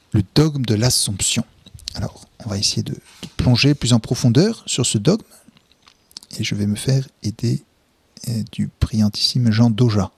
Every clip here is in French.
le dogme de l'Assomption. Alors, on va essayer de plonger plus en profondeur sur ce dogme, et je vais me faire aider du brillantissime Jean Doja.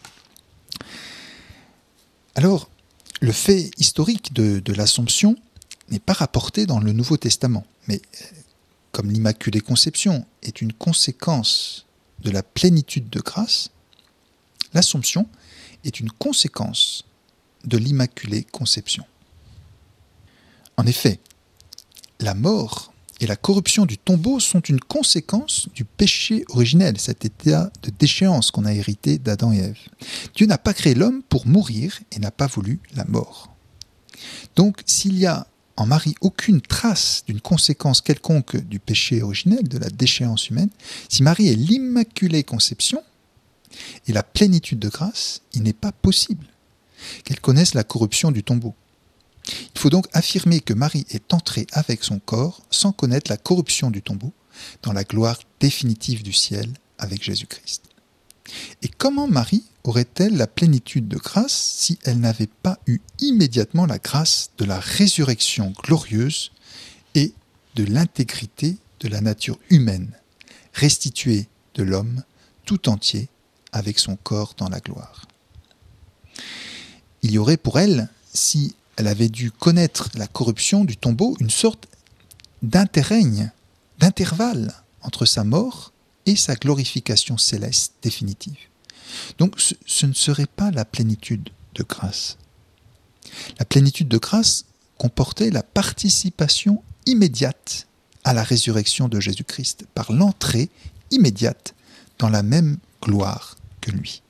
Alors, le fait historique de l'Assomption n'est pas rapporté dans le Nouveau Testament, mais comme l'Immaculée Conception est une conséquence de la plénitude de grâce, l'Assomption est une conséquence de l'Immaculée Conception. En effet, la mort et la corruption du tombeau sont une conséquence du péché originel, cet état de déchéance qu'on a hérité d'Adam et Ève. Dieu n'a pas créé l'homme pour mourir et n'a pas voulu la mort. Donc, s'il y a en Marie aucune trace d'une conséquence quelconque du péché originel, de la déchéance humaine, si Marie est l'Immaculée Conception et la plénitude de grâce, il n'est pas possible qu'elle connaisse la corruption du tombeau. Il faut donc affirmer que Marie est entrée avec son corps sans connaître la corruption du tombeau dans la gloire définitive du ciel avec Jésus-Christ. Et comment Marie aurait-elle la plénitude de grâce si elle n'avait pas eu immédiatement la grâce de la résurrection glorieuse et de l'intégrité de la nature humaine, restituée de l'homme tout entier avec son corps dans la gloire? Il y aurait pour elle, si elle avait dû connaître la corruption du tombeau, une sorte d'interrègne, d'intervalle entre sa mort et sa glorification céleste définitive. Donc ce ne serait pas la plénitude de grâce. La plénitude de grâce comportait la participation immédiate à la résurrection de Jésus-Christ par l'entrée immédiate dans la même gloire que lui.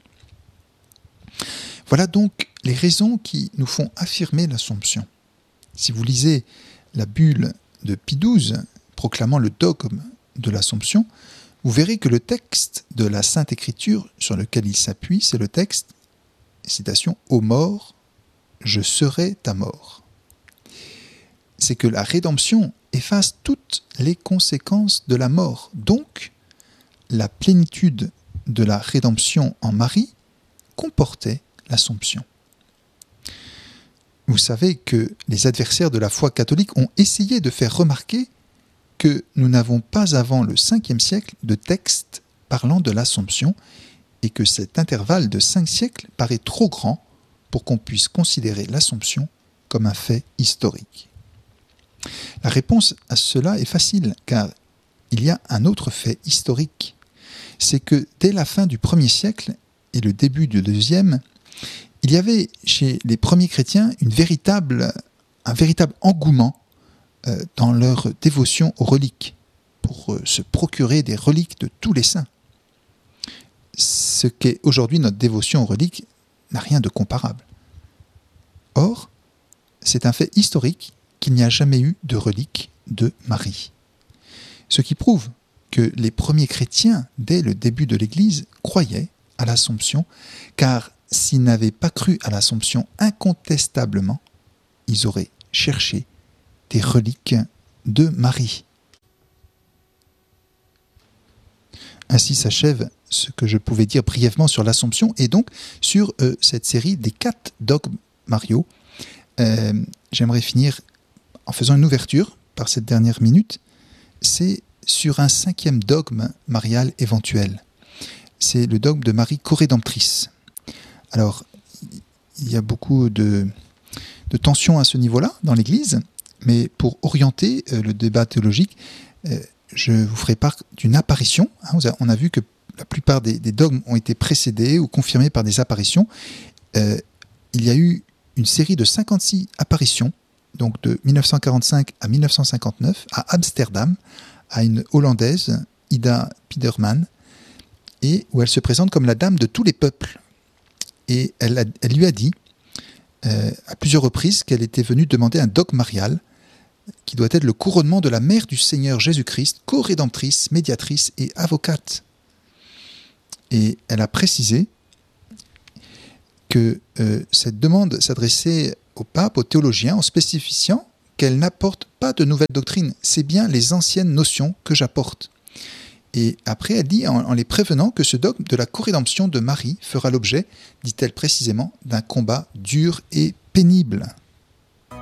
Voilà donc les raisons qui nous font affirmer l'Assomption. Si vous lisez la bulle de Pie XII proclamant le dogme de l'Assomption, vous verrez que le texte de la Sainte Écriture sur lequel il s'appuie, c'est le texte, citation, « Ô mort, je serai ta mort ». C'est que la rédemption efface toutes les conséquences de la mort. Donc, la plénitude de la rédemption en Marie comportait l'Assomption. Vous savez que les adversaires de la foi catholique ont essayé de faire remarquer que nous n'avons pas avant le 5e siècle de texte parlant de l'Assomption et que cet intervalle de 5 siècles paraît trop grand pour qu'on puisse considérer l'Assomption comme un fait historique. La réponse à cela est facile, car il y a un autre fait historique. C'est que dès la fin du 1er siècle et le début du 2e, il y avait chez les premiers chrétiens un véritable engouement dans leur dévotion aux reliques, pour se procurer des reliques de tous les saints. Ce qu'est aujourd'hui notre dévotion aux reliques n'a rien de comparable. Or, c'est un fait historique qu'il n'y a jamais eu de reliques de Marie. Ce qui prouve que les premiers chrétiens, dès le début de l'Église, croyaient à l'Assomption, car s'ils n'avaient pas cru à l'Assomption incontestablement, ils auraient cherché des reliques de Marie. Ainsi s'achève ce que je pouvais dire brièvement sur l'Assomption et donc sur cette série des 4 dogmes mariaux. J'aimerais finir en faisant une ouverture par cette dernière minute. C'est sur un 5e dogme marial éventuel. C'est le dogme de Marie corédemptrice. Alors, il y a beaucoup de tensions à ce niveau-là dans l'Église, mais pour orienter le débat théologique, je vous ferai part d'une apparition. On a vu que la plupart des dogmes ont été précédés ou confirmés par des apparitions. Il y a eu une série de 56 apparitions, donc de 1945 à 1959, à Amsterdam, à une Hollandaise, Ida Piederman, et où elle se présente comme la dame de tous les peuples. Et elle lui a dit à plusieurs reprises qu'elle était venue demander un dogme marial qui doit être le couronnement de la mère du Seigneur Jésus-Christ, co-rédemptrice, médiatrice et avocate. Et elle a précisé que cette demande s'adressait au pape, aux théologiens, en spécifiant qu'elle n'apporte pas de nouvelles doctrines, c'est bien les anciennes notions que j'apporte. Et après, elle dit, en les prévenant, que ce dogme de la corédemption de Marie fera l'objet, dit-elle précisément, d'un combat dur et pénible.